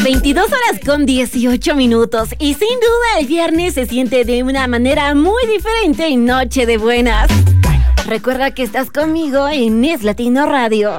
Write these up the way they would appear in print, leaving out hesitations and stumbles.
22 horas con 18 minutos y sin duda el viernes se siente de una manera muy diferente en Noche de Buenas. Recuerda que estás conmigo en Es Latino Radio.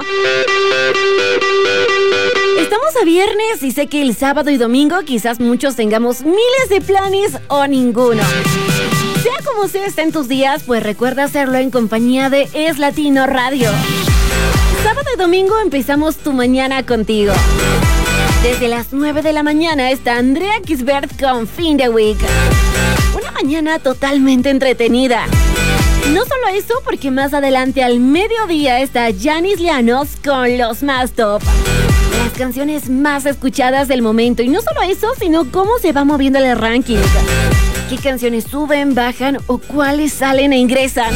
Estamos a viernes y sé que el sábado y domingo quizás muchos tengamos miles de planes o ninguno. Sea como sea está en tus días, pues recuerda hacerlo en compañía de Es Latino Radio. Sábado y domingo empezamos tu mañana contigo. Desde las 9 de la mañana está Andrea Kisbert con Fin de Week. Una mañana totalmente entretenida. No solo eso, porque más adelante al mediodía está Yanis Llanos con Los Más Top. Las canciones más escuchadas del momento. Y no solo eso, sino cómo se va moviendo el ranking. ¿Qué canciones suben, bajan o cuáles salen e ingresan?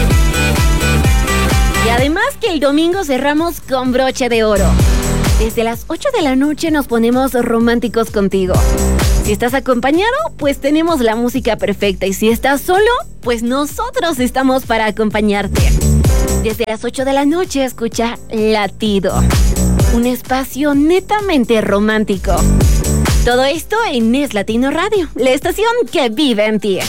Y además que el domingo cerramos con broche de oro. Desde las 8 de la noche nos ponemos románticos contigo. Si estás acompañado, pues tenemos la música perfecta. Y si estás solo, pues nosotros estamos para acompañarte. Desde las 8 de la noche escucha Latido. Un espacio netamente romántico. Todo esto en Es Latino Radio, la estación que vive en ti.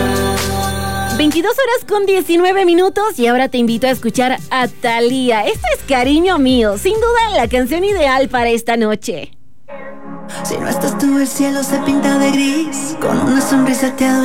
22 horas con 19 minutos y ahora te invito a escuchar a Thalía. Esto es Cariño Mío, sin duda la canción ideal para esta noche. Si no estás tú, el cielo se pinta de gris. Con una sonrisa te adoy